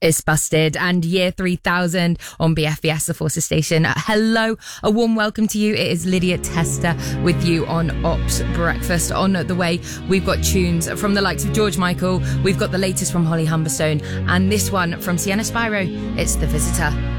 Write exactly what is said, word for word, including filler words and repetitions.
It's Busted and Year three thousand on B F B S, the Forces Station. Hello, a warm welcome to you. It is Lydia Tester with you on Ops Breakfast. On the way, we've got tunes from the likes of George Michael. We've got the latest from Holly Humberstone, and this one from Sienna Spyro. It's The Visitor.